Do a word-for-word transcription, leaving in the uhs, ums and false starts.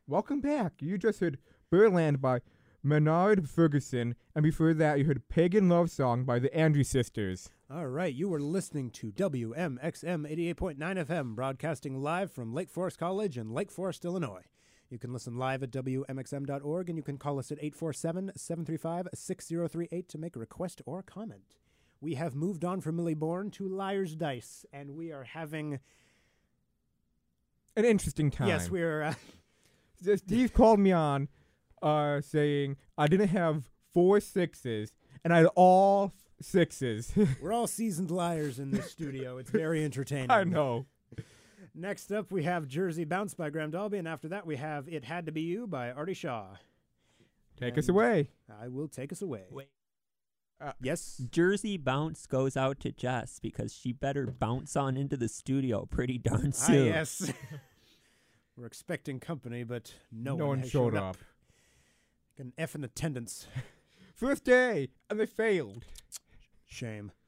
Welcome back. You just heard Birdland by Menard Ferguson, and before that you heard Pagan Love Song by the Andrews Sisters. All right, you were listening to W M X M eighty-eight point nine F M, broadcasting live from Lake Forest College in Lake Forest, Illinois. You can listen live at W M X M dot org, and you can call us at eight four seven, seven three five, six zero three eight to make a request or comment. We have moved on from Millie Bourne to Liar's Dice, and we are having... An interesting time. Yes, we're... Uh, Steve called me on uh, saying I didn't have four sixes, and I had all sixes. We're all seasoned liars in this studio. It's very entertaining. I know. Next up, we have Jersey Bounce by Graham Dalby, and after that, we have It Had to Be You by Artie Shaw. Take and us away. I will take us away. Wait. Uh, yes? Jersey Bounce goes out to Jess because she better bounce on into the studio pretty darn soon. Ah, yes. We're expecting company, but no, no one, one has showed showed up. An F in attendance. First day, and they failed. Shame.